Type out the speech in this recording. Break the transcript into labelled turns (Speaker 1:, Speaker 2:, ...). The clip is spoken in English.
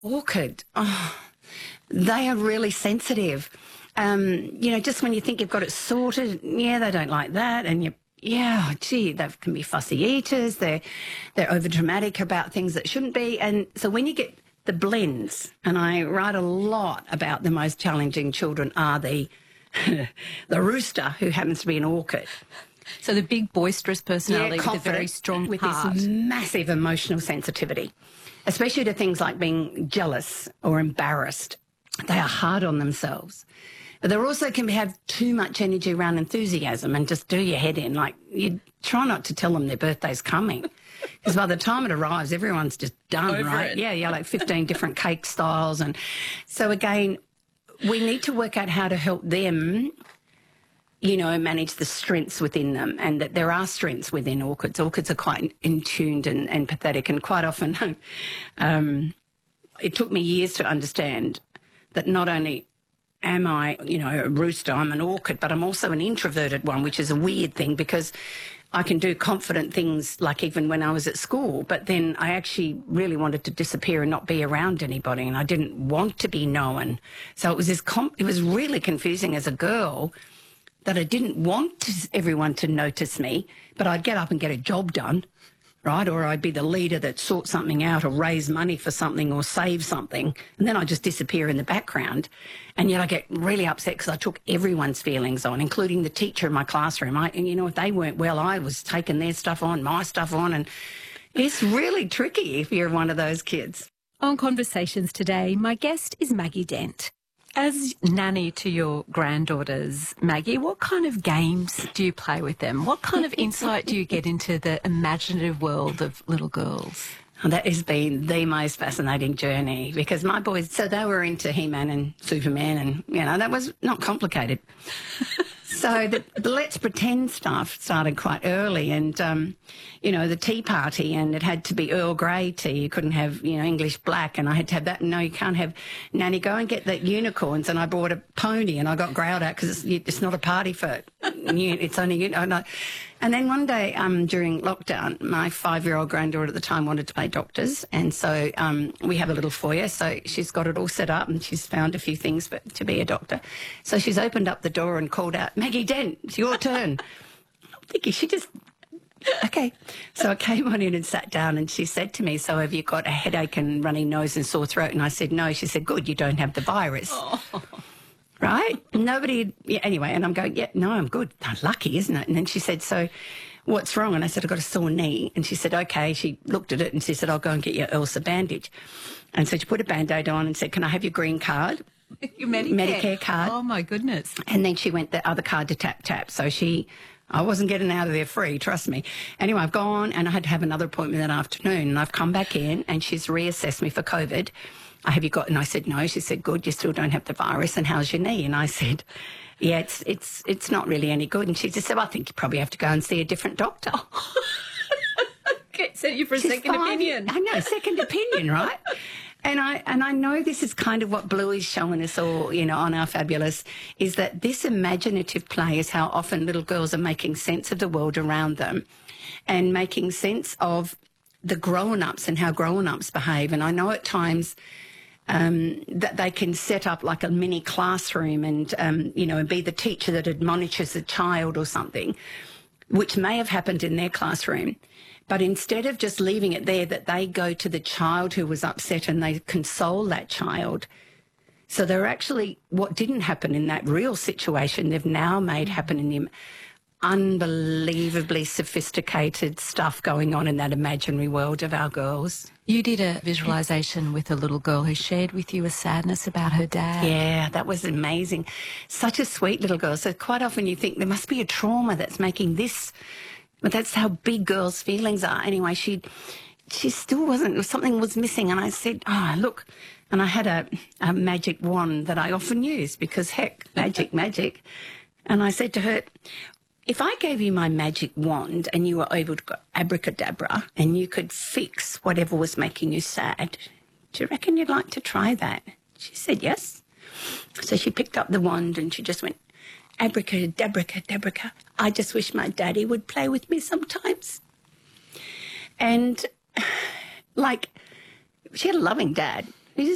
Speaker 1: Orchid, they are really sensitive. Just when you think you've got it sorted, yeah, they don't like that. And they can be fussy eaters. They're overdramatic about things that shouldn't be. And so when you get the blends, and I write a lot about the most challenging children are the rooster, who happens to be an orchid.
Speaker 2: So the big boisterous personality with a very strong
Speaker 1: with
Speaker 2: heart.
Speaker 1: This massive emotional sensitivity, especially to things like being jealous or embarrassed. They are hard on themselves. But they also can have too much energy around enthusiasm and just do your head in. Like, you try not to tell them their birthday's coming, because by the time it arrives, everyone's just done,
Speaker 2: over
Speaker 1: right?
Speaker 2: it.
Speaker 1: Yeah, like 15 different cake styles. And so, again, we need to work out how to help them, manage the strengths within them, and that there are strengths within orchids. Orchids are quite in-tuned and empathetic, and quite often it took me years to understand that not only am I, a rooster, I'm an orchid, but I'm also an introverted one, which is a weird thing because I can do confident things like even when I was at school, but then I actually really wanted to disappear and not be around anybody, and I didn't want to be known. So it was it was really confusing as a girl that I didn't want everyone to notice me, but I'd get up and get a job done, right? Or I'd be the leader that sorts something out or raise money for something or save something, and then I'd just disappear in the background. And yet I get really upset because I took everyone's feelings on, including the teacher in my classroom. If they weren't well, I was taking their stuff on, my stuff on, and it's really tricky if you're one of those kids.
Speaker 2: On Conversations today, my guest is Maggie Dent. As nanny to your granddaughters, Maggie, what kind of games do you play with them? What kind of insight do you get into the imaginative world of little girls?
Speaker 1: That has been the most fascinating journey, because my boys, so they were into He-Man and Superman, and that was not complicated. So the let's pretend stuff started quite early, and, the tea party, and it had to be Earl Grey tea. You couldn't have, English black, and I had to have that. No, you can't have, Nanny, go and get that unicorns. And I bought a pony, and I got growled at because it's not a party for, it's only, And then one day during lockdown, my 5-year-old granddaughter at the time wanted to play doctors, and so we have a little foyer, so she's got it all set up, and she's found a few things to be a doctor. So she's opened up the door and called out, "Maggie Dent, it's your turn." I'm thinking, okay. So I came on in and sat down, and she said to me, "So have you got a headache and runny nose and sore throat?" And I said, "No." She said, "Good, you don't have the virus." Oh. Right? Anyway, and I'm going, no, I'm good. Lucky, isn't it? And then she said, "So what's wrong?" And I said, "I've got a sore knee." And she said, "Okay." She looked at it and she said, "I'll go and get your Elsa bandage." And so she put a Band-Aid on and said, "Can I have your green card?"
Speaker 2: Your Medicare
Speaker 1: card.
Speaker 2: Oh, my goodness.
Speaker 1: And then she went the other card to tap. So I wasn't getting out of there free, trust me. Anyway, I've gone, and I had to have another appointment that afternoon, and I've come back in, and she's reassessed me for COVID. "Have you got?" And I said, "No." She said, "Good, you still don't have the virus. And how's your knee?" And I said, "Yeah, it's not really any good." And she just said, "Well, I think you probably have to go and see a different doctor."
Speaker 2: Sent you for a second opinion.
Speaker 1: I know, second opinion, right? And I know this is kind of what Bluey's showing us all, on Our Fabulous, is that this imaginative play is how often little girls are making sense of the world around them and making sense of the grown-ups and how grown-ups behave. And I know at times that they can set up like a mini classroom and, and be the teacher that admonishes the child or something, which may have happened in their classroom. But instead of just leaving it there, that they go to the child who was upset and they console that child. So they're actually, what didn't happen in that real situation, they've now made happen in the unbelievably sophisticated stuff going on in that imaginary world of our girls.
Speaker 2: You did a visualisation with a little girl who shared with you a sadness about her dad.
Speaker 1: Yeah, that was amazing. Such a sweet little girl. So quite often you think there must be a trauma that's making this, but that's how big girls' feelings are. Anyway, she still wasn't, something was missing, and I said, "Oh, look," and I had a magic wand that I often use because, heck, magic. And I said to her, "If I gave you my magic wand and you were able to go abracadabra and you could fix whatever was making you sad, do you reckon you'd like to try that?" She said yes. So she picked up the wand and she just went, "Abracadabra, I just wish my daddy would play with me sometimes." And, she had a loving dad,